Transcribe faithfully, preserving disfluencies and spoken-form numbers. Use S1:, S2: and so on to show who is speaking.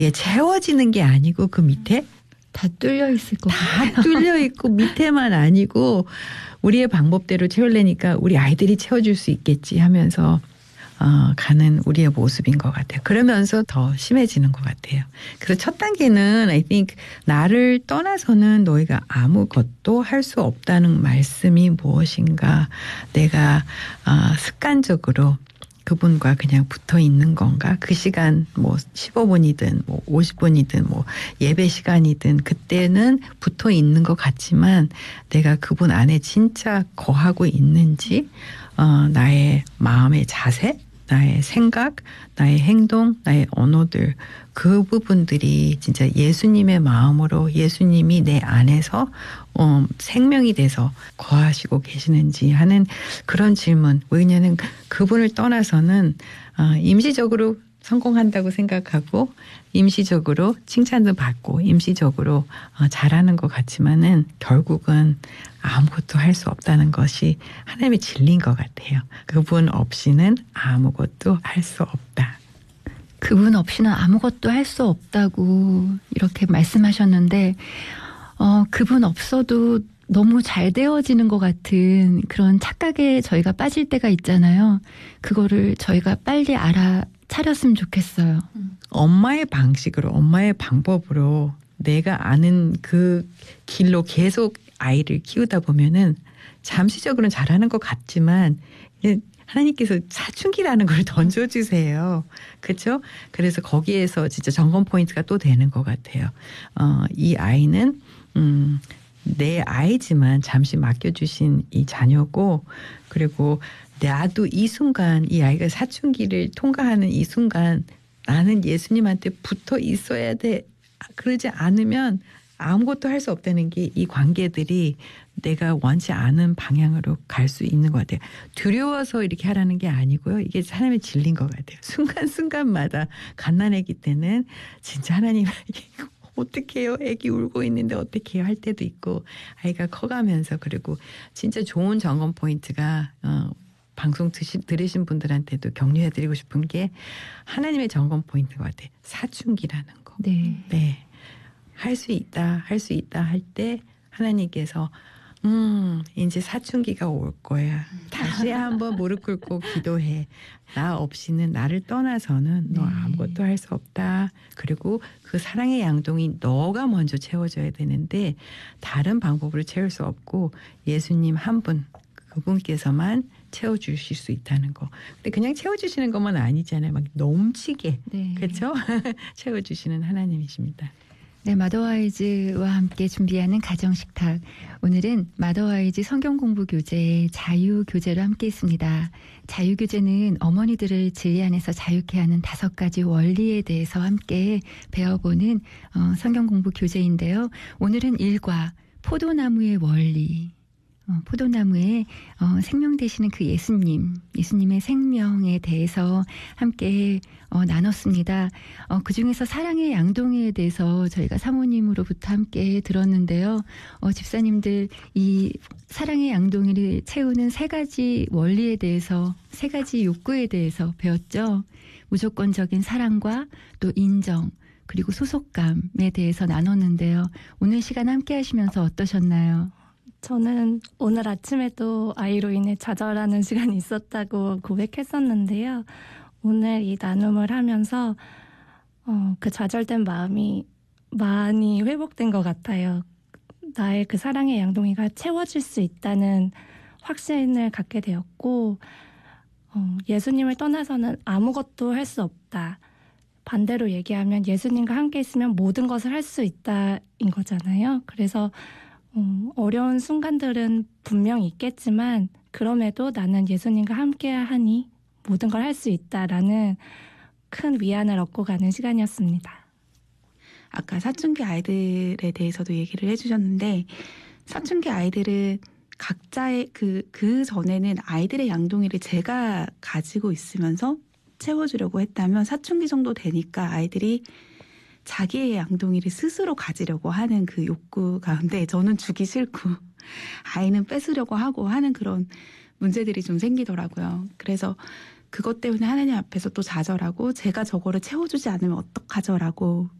S1: 예, 채워지는 게 아니고 그 밑에
S2: 다 뚫려 있을 것 같아요.
S1: 다 뚫려 있고 밑에만 아니고 우리의 방법대로 채우려니까 우리 아이들이 채워줄 수 있겠지 하면서 어, 가는 우리의 모습인 것 같아요. 그러면서 더 심해지는 것 같아요. 그래서 첫 단계는 I think 나를 떠나서는 너희가 아무것도 할 수 없다는 말씀이 무엇인가. 내가 어, 습관적으로 그분과 그냥 붙어 있는 건가? 그 시간 뭐 십오 분이든 뭐 오십 분이든 뭐 예배 시간이든 그때는 붙어 있는 것 같지만 내가 그분 안에 진짜 거하고 있는지 어, 나의 마음의 자세, 나의 생각, 나의 행동, 나의 언어들 그 부분들이 진짜 예수님의 마음으로 예수님이 내 안에서 어, 생명이 돼서 거하시고 계시는지 하는 그런 질문. 왜냐하면 그분을 떠나서는 어, 임시적으로 성공한다고 생각하고 임시적으로 칭찬도 받고 임시적으로 어, 잘하는 것 같지만은 결국은 아무것도 할 수 없다는 것이 하나님의 진리인 것 같아요. 그분 없이는 아무것도 할 수 없다.
S2: 그분 없이는 아무것도 할 수 없다고 이렇게 말씀하셨는데 어, 그분 없어도 너무 잘 되어지는 것 같은 그런 착각에 저희가 빠질 때가 있잖아요. 그거를 저희가 빨리 알아차렸으면 좋겠어요.
S1: 엄마의 방식으로 엄마의 방법으로 내가 아는 그 길로 계속 아이를 키우다 보면은 잠시적으로는 잘하는 것 같지만 하나님께서 사춘기라는 걸 던져주세요. 그렇죠? 그래서 거기에서 진짜 점검 포인트가 또 되는 것 같아요. 어, 이 아이는 음, 내 아이지만 잠시 맡겨주신 이 자녀고 그리고 나도 이 순간 이 아이가 사춘기를 통과하는 이 순간 나는 예수님한테 붙어 있어야 돼. 그러지 않으면 아무것도 할 수 없다는 게 이 관계들이 내가 원치 않은 방향으로 갈 수 있는 것 같아요. 두려워서 이렇게 하라는 게 아니고요. 이게 하나님의 진리인 것 같아요. 순간순간마다 갓난아기 때는 진짜 하나님 어떻게 해요? 애기 울고 있는데 어떻게 해요? 할 때도 있고 아이가 커가면서 그리고 진짜 좋은 점검 포인트가 어, 방송 드시, 들으신 분들한테도 격려해드리고 싶은 게 하나님의 점검 포인트인 것 같아요. 사춘기라는 거.
S2: 네.
S1: 네. 할 수 있다, 할 수 있다 할 때 하나님께서 음, 이제 사춘기가 올 거야. 다시 한번 무릎 꿇고 기도해. 나 없이는 나를 떠나서는 너 아무것도 할 수 없다. 그리고 그 사랑의 양동이 너가 먼저 채워줘야 되는데 다른 방법으로 채울 수 없고 예수님 한 분, 그분께서만 채워주실 수 있다는 거. 근데 그냥 채워주시는 것만 아니잖아요. 막 넘치게.
S2: 네.
S1: 그렇죠? 채워주시는 하나님이십니다.
S2: 네, 마더와이즈와 함께 준비하는 가정식탁. 오늘은 마더와이즈 성경공부 교재의 자유교재로 함께 있습니다. 자유교재는 어머니들을 진리 안에서 자유케 하는 다섯 가지 원리에 대해서 함께 배워보는 어, 성경공부 교재인데요. 오늘은 일과 포도나무의 원리. 어, 포도나무에 어, 생명 되시는 그 예수님, 예수님의 생명에 대해서 함께 어, 나눴습니다. 어, 그중에서 사랑의 양동이에 대해서 저희가 사모님으로부터 함께 들었는데요. 어, 집사님들 이 사랑의 양동이를 채우는 세 가지 원리에 대해서 세 가지 욕구에 대해서 배웠죠. 무조건적인 사랑과 또 인정 그리고 소속감에 대해서 나눴는데요. 오늘 시간 함께 하시면서 어떠셨나요?
S3: 저는 오늘 아침에도 아이로 인해 좌절하는 시간이 있었다고 고백했었는데요. 오늘 이 나눔을 하면서 어, 그 좌절된 마음이 많이 회복된 것 같아요. 나의 그 사랑의 양동이가 채워질 수 있다는 확신을 갖게 되었고 어, 예수님을 떠나서는 아무것도 할 수 없다. 반대로 얘기하면 예수님과 함께 있으면 모든 것을 할 수 있다인 거잖아요. 그래서 어, 어려운 순간들은 분명히 있겠지만 그럼에도 나는 예수님과 함께 하니 모든 걸 할 수 있다라는 큰 위안을 얻고 가는 시간이었습니다.
S4: 아까 사춘기 아이들에 대해서도 얘기를 해주셨는데 사춘기 아이들은 각자의 그, 그 전에는 아이들의 양동이를 제가 가지고 있으면서 채워주려고 했다면 사춘기 정도 되니까 아이들이 자기의 양동이를 스스로 가지려고 하는 그 욕구 가운데 저는 주기 싫고 아이는 뺏으려고 하고 하는 그런 문제들이 좀 생기더라고요. 그래서 그것 때문에 하나님 앞에서 또 좌절하고 제가 저거를 채워주지 않으면 어떡하죠라고